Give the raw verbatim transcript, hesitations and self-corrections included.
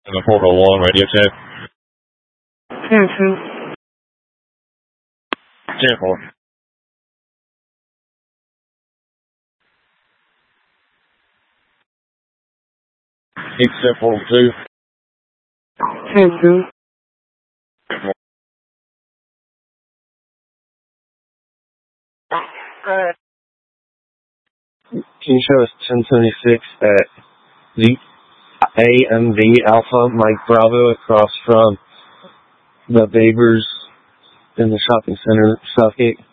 And the four oh one radio check. ten two. ten four. eight seven four two. ten two. Uh, Can you show us ten seventy-six at the A M V Alpha Mike Bravo across from the Babers in the shopping center, Southgate?